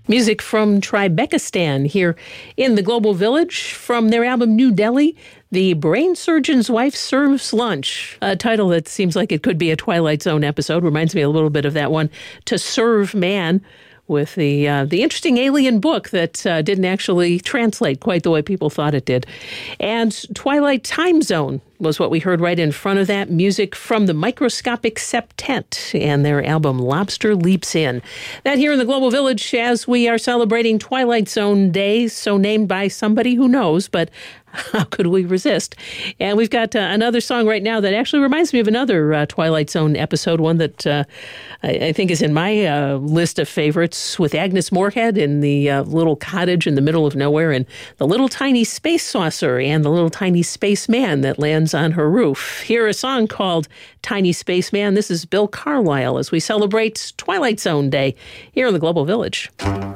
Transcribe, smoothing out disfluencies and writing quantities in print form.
Music from Tribekistan here in the Global Village from their album New Delhi, The Brain Surgeon's Wife Serves Lunch, a title that seems like it could be a Twilight Zone episode. Reminds me a little bit of that one, To Serve Man, with the interesting alien book that didn't actually translate quite the way people thought it did. And Twilight Time Zone was what we heard right in front of that. Music from the Microscopic Septet and their album Lobster Leaps In. That here in the Global Village as we are celebrating Twilight Zone Day, so named by somebody who knows, but how could we resist? And we've got another song right now that actually reminds me of another Twilight Zone episode, one that I think is in my list of favorites, with Agnes Moorehead in the little cottage in the middle of nowhere and the little tiny space saucer and the little tiny spaceman that lands on her roof. Here, a song called Tiny Spaceman. This is Bill Carlisle as we celebrate Twilight Zone Day here in the Global Village.